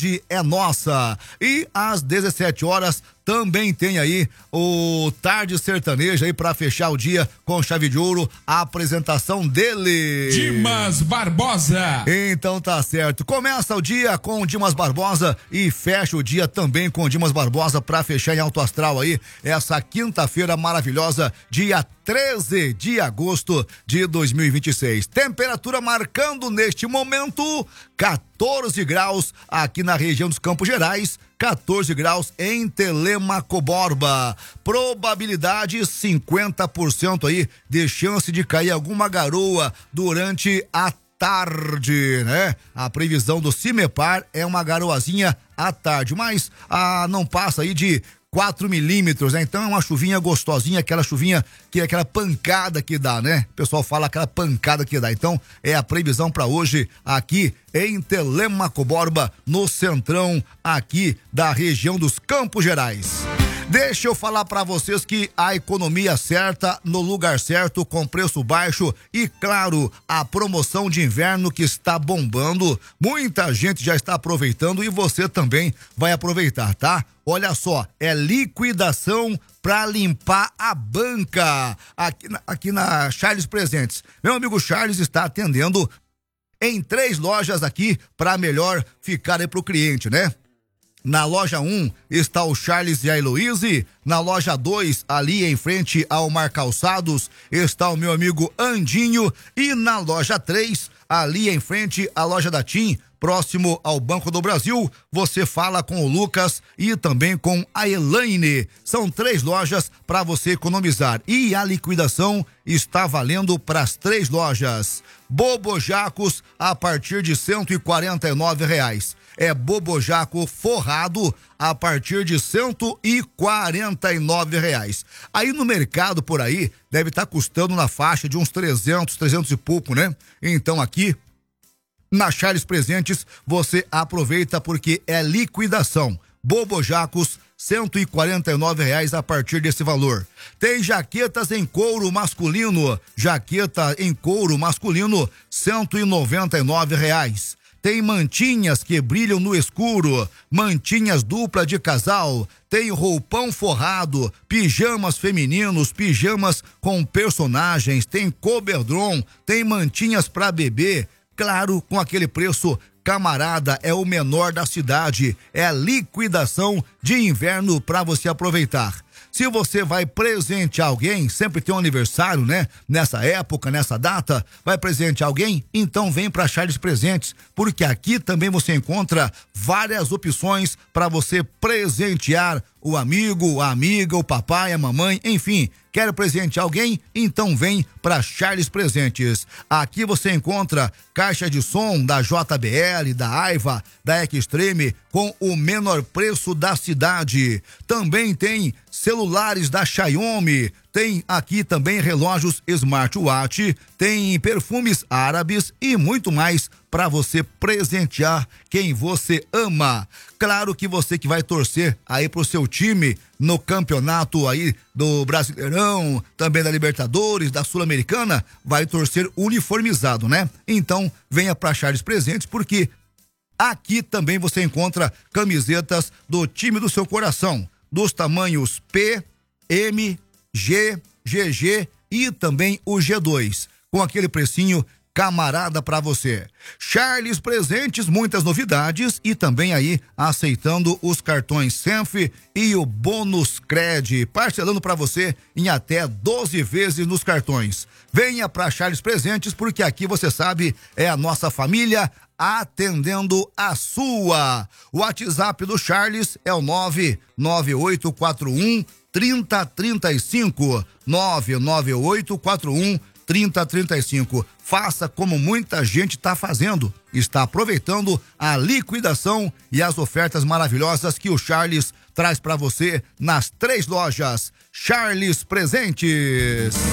tarde é nossa. E às 17 horas também tem aí o Tarde Sertaneja aí pra fechar o dia com chave de ouro, a apresentação dele. Dimas Barbosa. Então tá certo. Começa o dia com o Dimas Barbosa e fecha o dia também com o Dimas Barbosa pra fechar em alto astral aí essa quinta-feira maravilhosa, dia 13 de agosto de 2026. Temperatura marcando neste momento 14 graus aqui na região dos Campos Gerais, 14 graus em Telêmaco Borba. Probabilidade 50% aí de chance de cair alguma garoa durante a tarde, né? A previsão do CIMEPAR é uma garoazinha à tarde, mas não passa aí de 4 milímetros, né? Então é uma chuvinha gostosinha, aquela chuvinha que é aquela pancada que dá, né? O pessoal fala aquela pancada que dá. Então é a previsão para hoje aqui em Telêmaco Borba, no centrão aqui da região dos Campos Gerais. Deixa eu falar para vocês que a economia certa, no lugar certo, com preço baixo e, claro, a promoção de inverno que está bombando. Muita gente já está aproveitando e você também vai aproveitar, tá? Olha só, é liquidação para limpar a banca aqui na Charles Presentes. Meu amigo Charles está atendendo em 3 lojas aqui para melhor ficar aí pro cliente, né? Na loja 1 está o Charles e a Heloíse. Na loja 2, ali em frente ao Mar Calçados, está o meu amigo Andinho. E na loja 3, ali em frente à loja da TIM, próximo ao Banco do Brasil, você fala com o Lucas e também com a Elaine. São 3 lojas para você economizar. E a liquidação está valendo para as 3 lojas. Bobojacos a partir de R$149. É bobojaco forrado a partir de R$149. Aí no mercado por aí deve estar custando na faixa de uns 300 e pouco, né? Então aqui na Charles Presentes você aproveita porque é liquidação. Bobojacos R$149 a partir desse valor. Tem jaquetas em couro masculino, jaqueta em couro masculino R$199. Tem mantinhas que brilham no escuro, mantinhas dupla de casal, tem roupão forrado, pijamas femininos, pijamas com personagens, tem coberdron, tem mantinhas para bebê, claro, com aquele preço camarada, é o menor da cidade, é a liquidação de inverno para você aproveitar. Se você vai presentear alguém, sempre tem um aniversário, né? Nessa época, nessa data, vai presentear alguém? Então vem para Charles Presentes, porque aqui também você encontra várias opções para você presentear o amigo, a amiga, o papai, a mamãe, enfim. Quer presentear alguém? Então vem para Charles Presentes. Aqui você encontra caixa de som da JBL, da Aiva, da Extreme com o menor preço da cidade. Também tem celulares da Xiaomi, tem aqui também relógios smartwatch, tem perfumes árabes e muito mais para você presentear quem você ama. Claro que você que vai torcer aí pro seu time no campeonato aí do Brasileirão, também da Libertadores, da Sul-Americana, vai torcer uniformizado, né? Então venha para Charles Presentes porque aqui também você encontra camisetas do time do seu coração, dos tamanhos P, M, G, GG e também o G2, com aquele precinho camarada para você. Charles Presentes, muitas novidades e também aí aceitando os cartões Senf e o Bônus Cred, parcelando para você em até 12 vezes nos cartões. Venha para Charles Presentes porque aqui você sabe é a nossa família atendendo a sua. O WhatsApp do Charles é o 99841 3035 99841 3035. Faça como muita gente está fazendo. Está aproveitando a liquidação e as ofertas maravilhosas que o Charles traz para você nas 3 lojas. Charles Presentes.